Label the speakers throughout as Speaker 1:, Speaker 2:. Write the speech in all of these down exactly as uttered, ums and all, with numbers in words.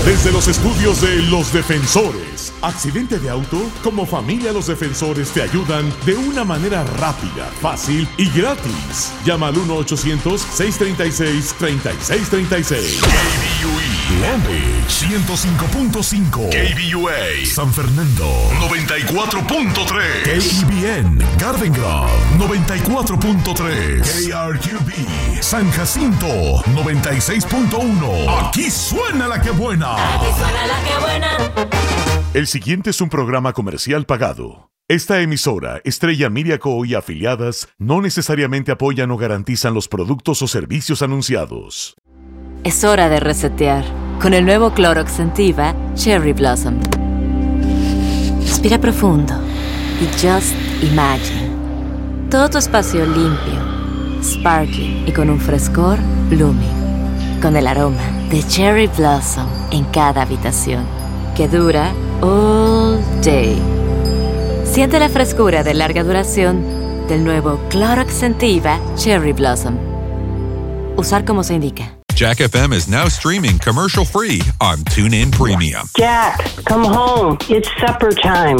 Speaker 1: Desde los estudios de Los Defensores. Accidente de auto, como familia Los Defensores te ayudan de una manera rápida, fácil y gratis. Llama al uno ochocientos, seiscientos treinta y seis, treinta y seis treinta y seis.
Speaker 2: K B U E Long Beach ciento cinco punto cinco. K B U A San Fernando noventa y cuatro punto tres. K E B N Garden Grove noventa y cuatro punto tres. K R Q B San Jacinto noventa y seis punto uno. Aquí suena la que buena.
Speaker 3: Aquí suena la que buena.
Speaker 1: El siguiente es un programa comercial pagado. Esta emisora, Estrella Media Co. y afiliadas, no necesariamente apoyan o garantizan los productos o servicios anunciados.
Speaker 4: Es hora de resetear con el nuevo Clorox Scentiva Cherry Blossom. Respira profundo y just imagine. Todo tu espacio limpio, sparkling y con un frescor blooming. Con el aroma de Cherry Blossom en cada habitación, que dura all day. Siente la frescura de larga duración del nuevo Clorox Scentiva Cherry Blossom. Usar como se indica.
Speaker 5: Jack F M is now streaming commercial-free on TuneIn Premium.
Speaker 6: Jack, come home. It's supper time.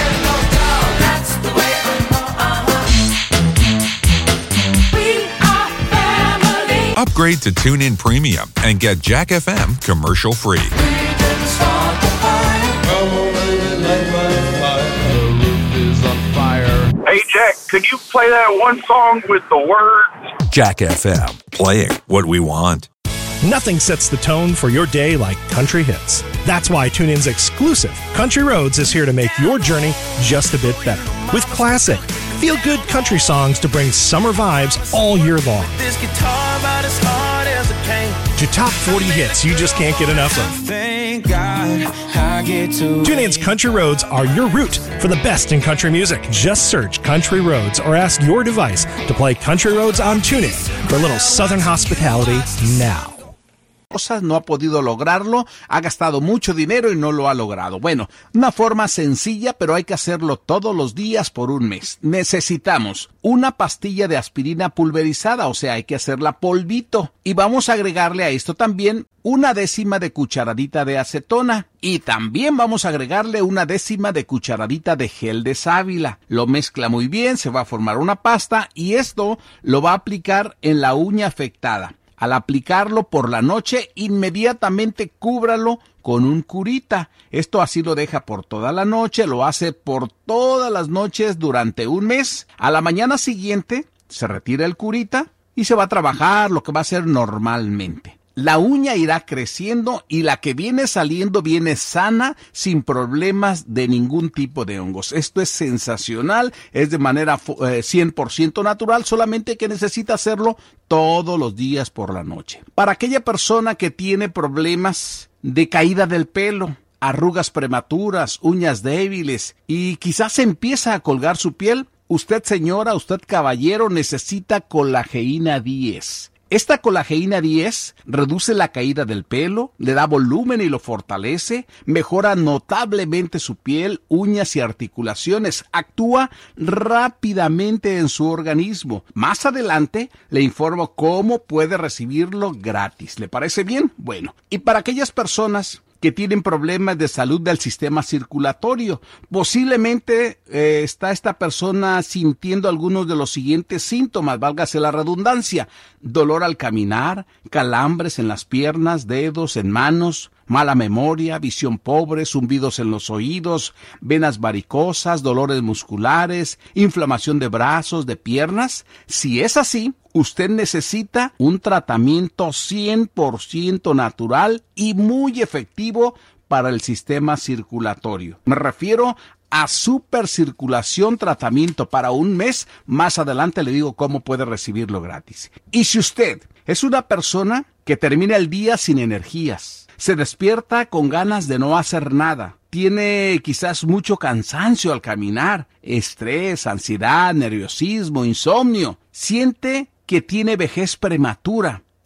Speaker 5: Upgrade to TuneIn Premium and get Jack F M commercial-free.
Speaker 7: Hey, Jack, could you play that one song with the words?
Speaker 5: Jack F M, playing what we want.
Speaker 8: Nothing sets the tone for your day like country hits. That's why TuneIn's exclusive Country Roads is here to make your journey just a bit better. With classic, feel-good country songs to bring summer vibes all year long.
Speaker 9: This guitar about as hard as a cane.
Speaker 8: To top forty hits you just can't get enough of.
Speaker 9: Thank God I get to
Speaker 8: TuneIn's Country Roads are your route for the best in country music. Just search Country Roads or ask your device to play Country Roads on TuneIn for a little Southern hospitality now.
Speaker 10: No ha podido lograrlo, ha gastado mucho dinero y no lo ha logrado. Bueno, una forma sencilla, pero hay que hacerlo todos los días por un mes. Necesitamos una pastilla de aspirina pulverizada, o sea, hay que hacerla polvito. Y vamos a agregarle a esto también una décima de cucharadita de acetona. Y también vamos a agregarle una décima de cucharadita de gel de sábila. Lo mezcla muy bien, se va a formar una pasta y esto lo va a aplicar en la uña afectada. Al aplicarlo por la noche, inmediatamente cúbralo con un curita. Esto así lo deja por toda la noche, lo hace por todas las noches durante un mes. A la mañana siguiente se retira el curita y se va a trabajar lo que va a hacer normalmente. La uña irá creciendo y la que viene saliendo viene sana, sin problemas de ningún tipo de hongos. Esto es sensacional, es de manera eh, cien por ciento natural, solamente que necesita hacerlo todos los días por la noche. Para aquella persona que tiene problemas de caída del pelo, arrugas prematuras, uñas débiles y quizás empieza a colgar su piel, usted señora, usted caballero necesita colageína diez. Esta colageína diez reduce la caída del pelo, le da volumen y lo fortalece, mejora notablemente su piel, uñas y articulaciones, actúa rápidamente en su organismo. Más adelante le informo cómo puede recibirlo gratis. ¿Le parece bien? Bueno, y para aquellas personas que tienen problemas de salud del sistema circulatorio. Posiblemente eh, está esta persona sintiendo algunos de los siguientes síntomas, válgase la redundancia: dolor al caminar, calambres en las piernas, dedos, en manos, mala memoria, visión pobre, zumbidos en los oídos, venas varicosas, dolores musculares, inflamación de brazos, de piernas. Si es así, usted necesita un tratamiento cien por ciento natural y muy efectivo para el sistema circulatorio. Me refiero a supercirculación, tratamiento para un mes. Más adelante le digo cómo puede recibirlo gratis. Y si usted es una persona que termina el día sin energías, se despierta con ganas de no hacer nada, tiene quizás mucho cansancio al caminar, estrés, ansiedad, nerviosismo, insomnio, siente que tiene vejez prematura,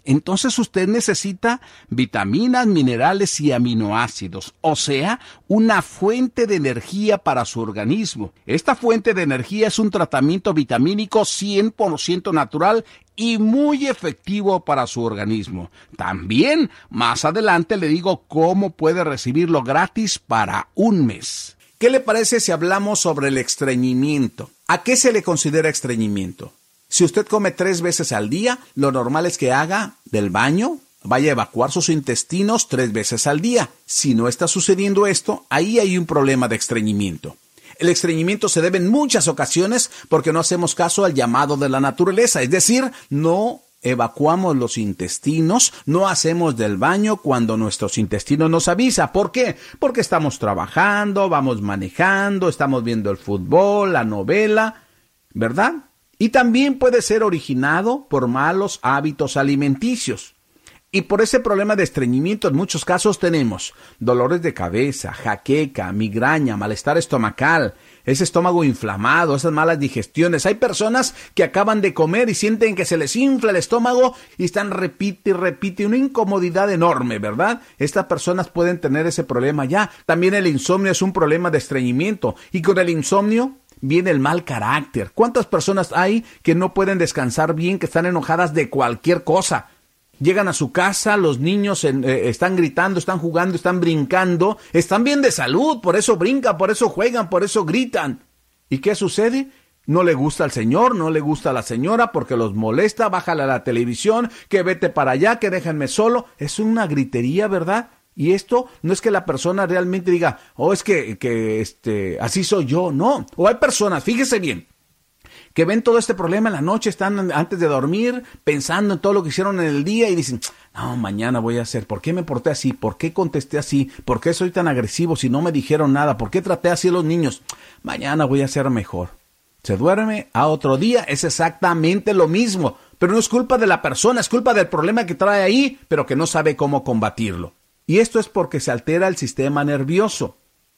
Speaker 10: Entonces usted necesita vitaminas, minerales y aminoácidos, o sea, una fuente de energía para su organismo. Esta fuente de energía es un tratamiento vitamínico cien por ciento natural y muy efectivo para su organismo. También, más adelante le digo cómo puede recibirlo gratis para un mes. ¿Qué le parece si hablamos sobre el estreñimiento? ¿A qué se le considera estreñimiento? Si usted come tres veces al día, lo normal es que haga del baño, vaya a evacuar sus intestinos tres veces al día. Si no está sucediendo esto, ahí hay un problema de estreñimiento. El estreñimiento se debe en muchas ocasiones porque no hacemos caso al llamado de la naturaleza, es decir, no evacuamos los intestinos, no hacemos del baño cuando nuestros intestinos nos avisa. ¿Por qué? Porque estamos trabajando, vamos manejando, estamos viendo el fútbol, la novela, ¿verdad? Y también puede ser originado por malos hábitos alimenticios. Y por ese problema de estreñimiento en muchos casos tenemos dolores de cabeza, jaqueca, migraña, malestar estomacal, ese estómago inflamado, esas malas digestiones. Hay personas que acaban de comer y sienten que se les infla el estómago y están repite y repite, una incomodidad enorme, ¿verdad? Estas personas pueden tener ese problema ya. También el insomnio es un problema de estreñimiento y con el insomnio viene el mal carácter. ¿Cuántas personas hay que no pueden descansar bien, que están enojadas de cualquier cosa? Llegan a su casa, los niños en, eh, están gritando, están jugando, están brincando, están bien de salud, por eso brincan, por eso juegan, por eso gritan. ¿Y qué sucede? No le gusta al señor, no le gusta a la señora porque los molesta, bájale a la televisión, que vete para allá, que déjenme solo. Es una gritería, ¿verdad? Y esto no es que la persona realmente diga, oh, es que, que este, así soy yo, no. O hay personas, fíjese bien, que ven todo este problema en la noche, están antes de dormir, pensando en todo lo que hicieron en el día y dicen, no, mañana voy a hacer, ¿por qué me porté así? ¿Por qué contesté así? ¿Por qué soy tan agresivo si no me dijeron nada? ¿Por qué traté así a los niños? Mañana voy a ser mejor. Se duerme, a otro día es exactamente lo mismo, pero no es culpa de la persona, es culpa del problema que trae ahí, pero que no sabe cómo combatirlo. Y esto es porque se altera el sistema nervioso.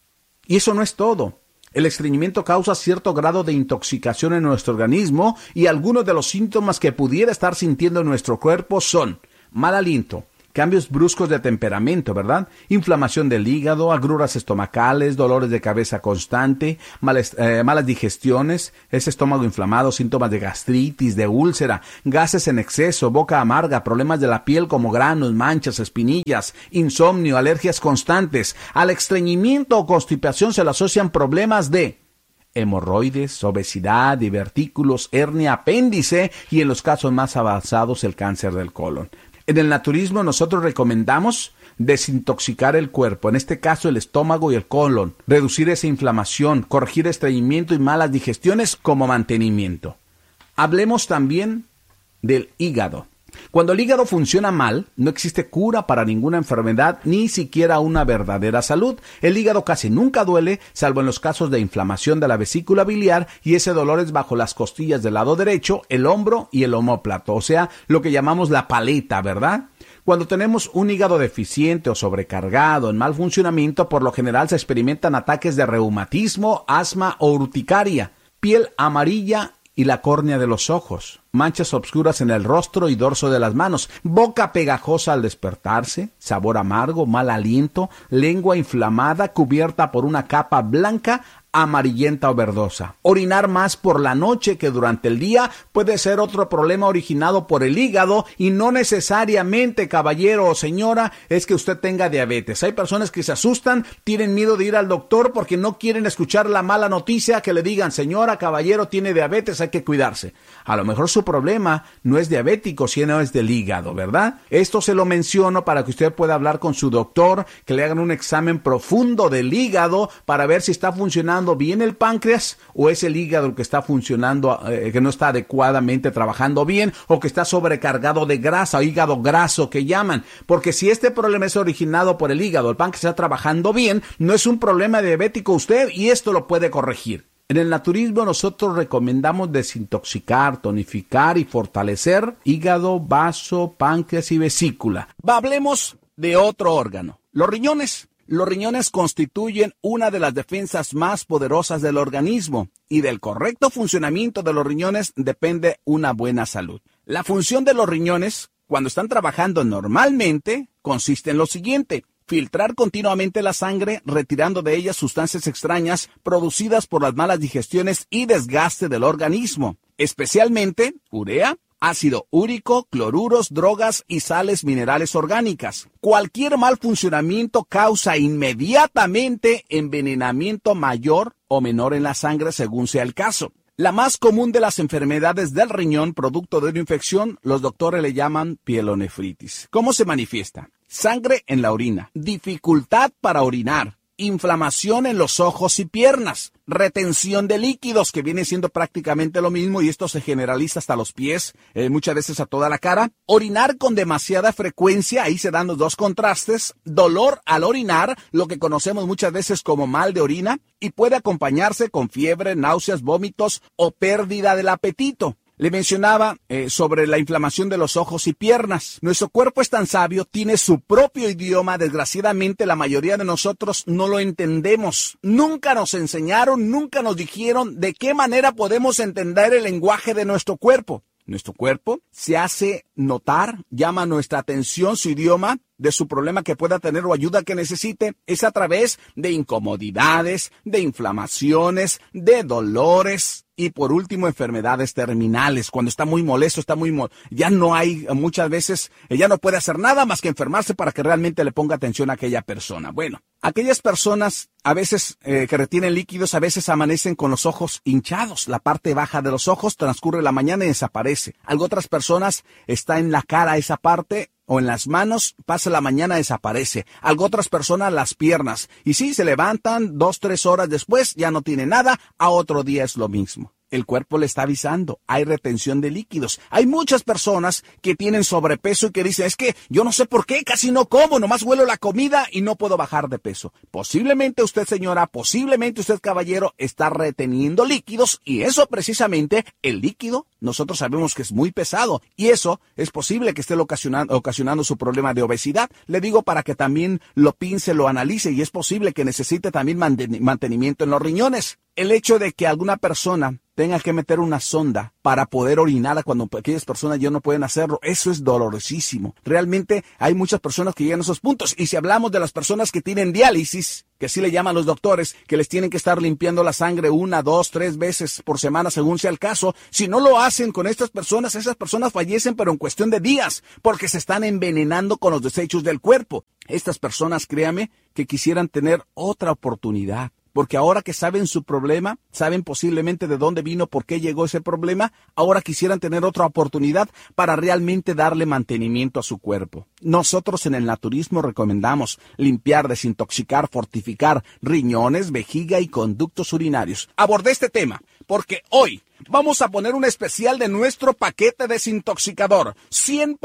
Speaker 10: Y eso no es todo. El estreñimiento causa cierto grado de intoxicación en nuestro organismo y algunos de los síntomas que pudiera estar sintiendo nuestro cuerpo son mal aliento, cambios bruscos de temperamento, ¿verdad? Inflamación del hígado, agruras estomacales, dolores de cabeza constante, males, eh, malas digestiones, ese estómago inflamado, síntomas de gastritis, de úlcera, gases en exceso, boca amarga, problemas de la piel como granos, manchas, espinillas, insomnio, alergias constantes. Al estreñimiento o constipación se le asocian problemas de hemorroides, obesidad, divertículos, hernia, apéndice y en los casos más avanzados el cáncer del colon. En el naturismo nosotros recomendamos desintoxicar el cuerpo, en este caso el estómago y el colon, reducir esa inflamación, corregir estreñimiento y malas digestiones como mantenimiento. Hablemos también del hígado. Cuando el hígado funciona mal, no existe cura para ninguna enfermedad, ni siquiera una verdadera salud. El hígado casi nunca duele, salvo en los casos de inflamación de la vesícula biliar, y ese dolor es bajo las costillas del lado derecho, el hombro y el omóplato, o sea, lo que llamamos la paleta, ¿verdad? Cuando tenemos un hígado deficiente o sobrecargado, en mal funcionamiento, por lo general se experimentan ataques de reumatismo, asma o urticaria, piel amarilla y la córnea de los ojos, manchas obscuras en el rostro y dorso de las manos, boca pegajosa al despertarse, sabor amargo, mal aliento, lengua inflamada cubierta por una capa blanca, amarillenta o verdosa. Orinar más por la noche que durante el día puede ser otro problema originado por el hígado y no necesariamente, caballero o señora, es que usted tenga diabetes. Hay personas que se asustan, tienen miedo de ir al doctor porque no quieren escuchar la mala noticia que le digan, señora, caballero, tiene diabetes, hay que cuidarse. A lo mejor su problema no es diabético, sino es del hígado, ¿verdad? Esto se lo menciono para que usted pueda hablar con su doctor, que le hagan un examen profundo del hígado para ver si está funcionando bien el páncreas o es el hígado el que está funcionando, eh, que no está adecuadamente trabajando bien o que está sobrecargado de grasa o hígado graso que llaman. Porque si este problema es originado por el hígado, el páncreas está trabajando bien, no es un problema diabético usted y esto lo puede corregir. En el naturismo nosotros recomendamos desintoxicar, tonificar y fortalecer hígado, vaso, páncreas y vesícula. Hablemos de otro órgano, los riñones. Los riñones constituyen una de las defensas más poderosas del organismo y del correcto funcionamiento de los riñones depende una buena salud. La función de los riñones cuando están trabajando normalmente, consiste en lo siguiente: filtrar continuamente la sangre, retirando de ella sustancias extrañas producidas por las malas digestiones y desgaste del organismo, especialmente urea, ácido úrico, cloruros, drogas y sales minerales orgánicas. Cualquier mal funcionamiento causa inmediatamente envenenamiento mayor o menor en la sangre según sea el caso. La más común de las enfermedades del riñón, producto de una infección, los doctores le llaman pielonefritis. ¿Cómo se manifiesta? Sangre en la orina, dificultad para orinar, inflamación en los ojos y piernas, retención de líquidos, que viene siendo prácticamente lo mismo, y esto se generaliza hasta los pies, eh, muchas veces a toda la cara, orinar con demasiada frecuencia, ahí se dan los dos contrastes, dolor al orinar, lo que conocemos muchas veces como mal de orina, y puede acompañarse con fiebre, náuseas, vómitos o pérdida del apetito. Le mencionaba eh, sobre la inflamación de los ojos y piernas. Nuestro cuerpo es tan sabio, tiene su propio idioma. Desgraciadamente, la mayoría de nosotros no lo entendemos. Nunca nos enseñaron, nunca nos dijeron de qué manera podemos entender el lenguaje de nuestro cuerpo. Nuestro cuerpo se hace notar, llama nuestra atención su idioma de su problema que pueda tener o ayuda que necesite. Es a través de incomodidades, de inflamaciones, de dolores y por último enfermedades terminales. Cuando está muy molesto, está muy mo- ya no hay muchas veces, ya no puede hacer nada más que enfermarse para que realmente le ponga atención a aquella persona. Bueno, aquellas personas a veces eh, que retienen líquidos, a veces amanecen con los ojos hinchados. La parte baja de los ojos transcurre la mañana y desaparece. Algo otras personas está en la cara esa parte o en las manos, pasa la mañana, desaparece. Algo otras personas las piernas. Y sí, se levantan dos, tres horas después, ya no tiene nada, a otro día es lo mismo. El cuerpo le está avisando, hay retención de líquidos. Hay muchas personas que tienen sobrepeso y que dicen, es que yo no sé por qué, casi no como, nomás huelo la comida y no puedo bajar de peso. Posiblemente usted, señora, posiblemente usted, caballero, está reteniendo líquidos y eso precisamente, el líquido, nosotros sabemos que es muy pesado y eso es posible que esté ocasionando, ocasionando su problema de obesidad. Le digo para que también lo piense, lo analice y es posible que necesite también mantenimiento en los riñones. El hecho de que alguna persona tenga que meter una sonda para poder orinar cuando aquellas personas ya no pueden hacerlo, eso es dolorosísimo. Realmente hay muchas personas que llegan a esos puntos. Y si hablamos de las personas que tienen diálisis, que así le llaman los doctores, que les tienen que estar limpiando la sangre una, dos, tres veces por semana según sea el caso, si no lo hacen con estas personas, esas personas fallecen pero en cuestión de días, porque se están envenenando con los desechos del cuerpo. Estas personas, créame, que quisieran tener otra oportunidad. Porque ahora que saben su problema, saben posiblemente de dónde vino, por qué llegó ese problema, ahora quisieran tener otra oportunidad para realmente darle mantenimiento a su cuerpo. Nosotros en el naturismo recomendamos limpiar, desintoxicar, fortificar riñones, vejiga y conductos urinarios. Abordé este tema porque hoy vamos a poner un especial de nuestro paquete desintoxicador. cien